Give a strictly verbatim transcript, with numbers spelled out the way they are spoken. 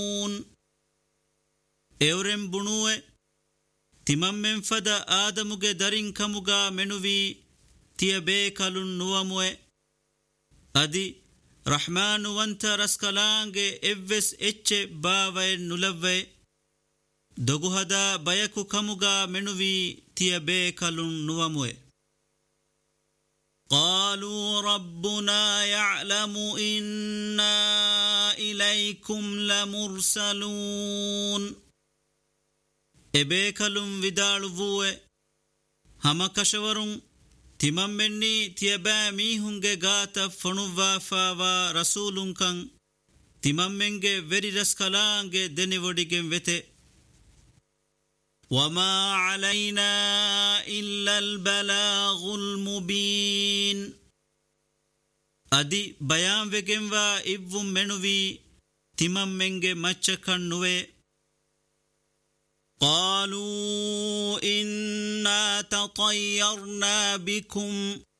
Euren bunue timammen fada Adamuge darin kamuga menuvi tiya bekalun nuwamue adi Rahmanu wanta raskalange evves ecce baavae nulavve doguhada bayaku kamuga menuvi tiya bekalun nuwamue قالوا ربنا يعلم إنا إليكم لمرسلون إبيكلم vidaluvue hamakashawarun timammenni tiyaba mihunge gata fonuva fawa rasulun kan timammenge veri raskalange denivodigen vete وما علينا إلا البلاغ المبين أدي بيان وجنوا إبوم منوي تمام منجة ماتشكن نوي قالوا إنا تطيرنا بكم